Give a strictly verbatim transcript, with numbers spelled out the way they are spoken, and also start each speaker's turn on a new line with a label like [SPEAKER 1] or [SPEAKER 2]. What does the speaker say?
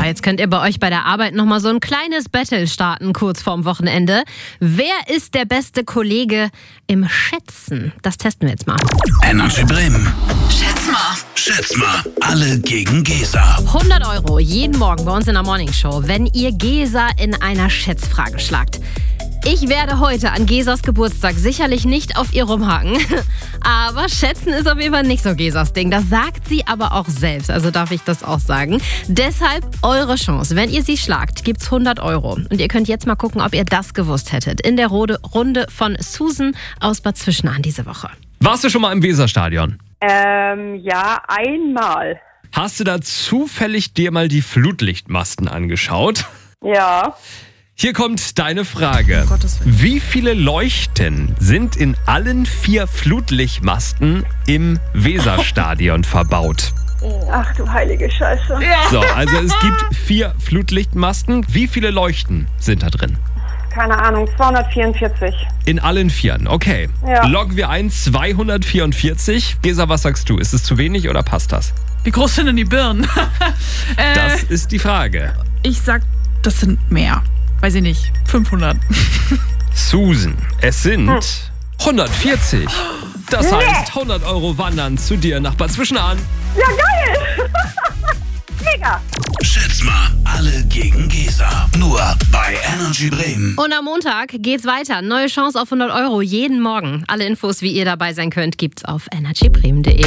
[SPEAKER 1] jetzt könnt ihr bei euch bei der Arbeit nochmal so ein kleines Battle starten, kurz vorm Wochenende. Wer ist der beste Kollege im Schätzen? Das testen wir jetzt mal.
[SPEAKER 2] Energy Bremen.
[SPEAKER 3] Schätz mal.
[SPEAKER 2] Schätz mal. Alle gegen Gesa.
[SPEAKER 1] hundert Euro jeden Morgen bei uns in der Morningshow, wenn ihr Gesa in einer Schätzfrage schlagt. Ich werde heute an Gesas Geburtstag sicherlich nicht auf ihr rumhaken. Aber Schätzen ist auf jeden Fall nicht so Gesas Ding. Das sagt sie aber auch selbst. Also darf ich das auch sagen. Deshalb eure Chance. Wenn ihr sie schlagt, gibt's hundert Euro. Und ihr könnt jetzt mal gucken, ob ihr das gewusst hättet. In der Runde von Susan aus Bad Zwischenahn diese Woche.
[SPEAKER 4] Warst du schon mal im Weserstadion?
[SPEAKER 5] Ähm, ja, einmal.
[SPEAKER 4] Hast du da zufällig dir mal die Flutlichtmasten angeschaut?
[SPEAKER 5] Ja.
[SPEAKER 4] Hier kommt deine Frage. Wie viele Leuchten sind in allen vier Flutlichtmasten im Weserstadion verbaut?
[SPEAKER 5] Ach du heilige Scheiße.
[SPEAKER 4] So, also es gibt vier Flutlichtmasten. Wie viele Leuchten sind da drin?
[SPEAKER 5] Keine Ahnung, zweihundertvierundvierzig.
[SPEAKER 4] In allen Vieren, okay.
[SPEAKER 5] Ja.
[SPEAKER 4] Loggen wir ein, zweihundertvierundvierzig. Gesa, was sagst du? Ist es zu wenig oder passt das?
[SPEAKER 3] Wie groß sind denn die Birnen? äh,
[SPEAKER 4] Das ist die Frage.
[SPEAKER 3] ich sag, das sind mehr. Weiß ich nicht, fünfhundert.
[SPEAKER 4] Susan, es sind hundertvierzig. Das heißt, hundert Euro wandern zu dir nach Bad Zwischenahn.
[SPEAKER 5] Ja, geil. Mega.
[SPEAKER 2] Schätz mal. Alle gegen Gesa. Nur bei Energy Bremen.
[SPEAKER 1] Und am Montag geht's weiter. Neue Chance auf hundert Euro jeden Morgen. Alle Infos, wie ihr dabei sein könnt, gibt's auf energy bremen punkt de.